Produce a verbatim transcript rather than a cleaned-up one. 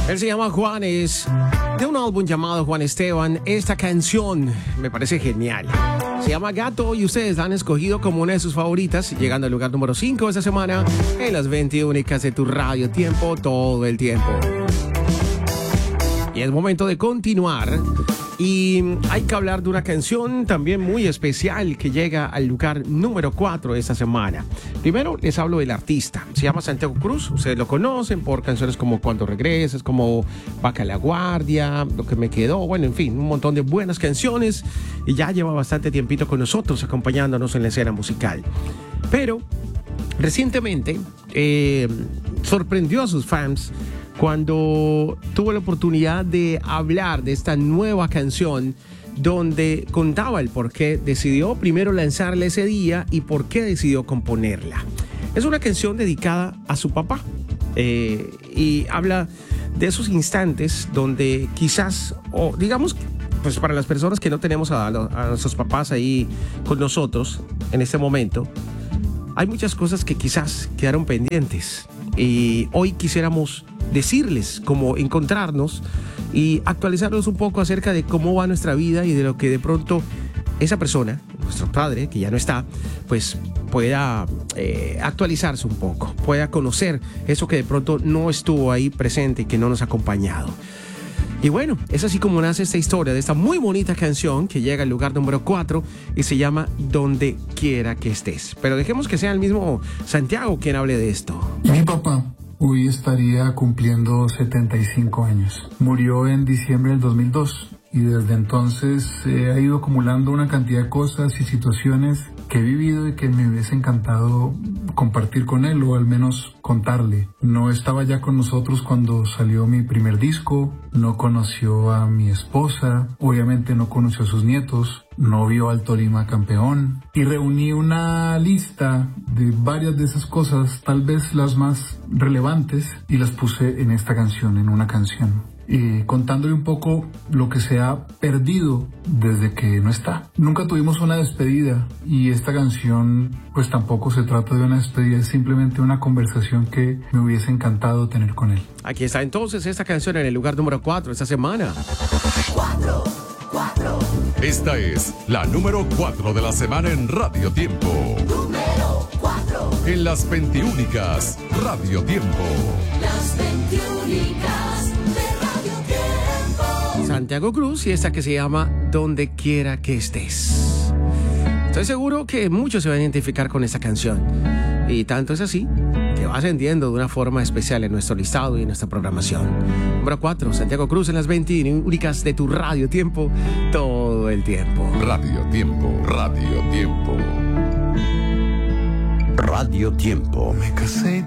Él se llama Juanes, de un álbum llamado Juan Esteban. Esta canción me parece genial. Se llama Gato y ustedes la han escogido como una de sus favoritas, llegando al lugar número cinco esta semana en las veinte únicas de tu radio tiempo, todo el tiempo. Y es momento de continuar. Y hay que hablar de una canción también muy especial que llega al lugar número cuatro esta semana. Primero les hablo del artista. Se llama Santiago Cruz. Ustedes lo conocen por canciones como Cuando Regreses, como Vaca la Guardia, Lo que me quedó. Bueno, en fin, un montón de buenas canciones. Y ya lleva bastante tiempito con nosotros, acompañándonos en la escena musical. Pero recientemente eh, sorprendió a sus fans cuando tuvo la oportunidad de hablar de esta nueva canción, donde contaba el por qué decidió primero lanzarla ese día y por qué decidió componerla. Es una canción dedicada a su papá eh, y habla de esos instantes donde quizás, o digamos, pues para las personas que no tenemos a, a nuestros papás ahí con nosotros en este momento, hay muchas cosas que quizás quedaron pendientes y hoy quisiéramos decirles cómo encontrarnos y actualizarnos un poco acerca de cómo va nuestra vida y de lo que de pronto esa persona, nuestro padre, que ya no está, pues pueda eh, actualizarse un poco, pueda conocer eso que de pronto no estuvo ahí presente y que no nos ha acompañado. Y bueno, es así como nace esta historia de esta muy bonita canción que llega al lugar número cuatro y se llama Donde Quiera que Estés. Pero dejemos que sea el mismo Santiago quien hable de esto. Mi papá hoy estaría cumpliendo setenta y cinco años. Murió en diciembre del dos mil dos y desde entonces eh, ha ido acumulando una cantidad de cosas y situaciones que he vivido y que me hubiese encantado compartir con él o al menos contarle. No estaba ya con nosotros cuando salió mi primer disco, no conoció a mi esposa, obviamente no conoció a sus nietos, no vio al Tolima campeón y reuní una lista de varias de esas cosas, tal vez las más relevantes, y las puse en esta canción, en una canción. Y contándole un poco lo que se ha perdido desde que no está. Nunca tuvimos una despedida y esta canción pues tampoco se trata de una despedida, es simplemente una conversación que me hubiese encantado tener con él. Aquí está entonces esta canción en el lugar número cuatro esta semana. cuatro, cuatro. Esta es la número cuatro de la semana en Radio Tiempo. Número cuatro. En las veintiúnicas Radio Tiempo. Las veintiúnicas de Radio Tiempo. Santiago Cruz y esta que se llama Donde Quiera que Estés. Estoy seguro que muchos se van a identificar con esta canción. Y tanto es así que va ascendiendo de una forma especial en nuestro listado y en nuestra programación. Número cuatro, Santiago Cruz en las veintiúnicas de tu Radio Tiempo, todo el tiempo. Radio Tiempo, Radio Tiempo. Radio Tiempo. Me casé